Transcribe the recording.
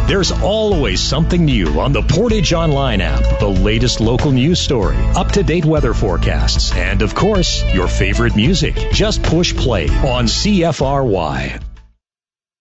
There's always something new on the Portage Online app. The latest local news story, up-to-date weather forecasts, and of course, your favorite music. Just push play on CFRY.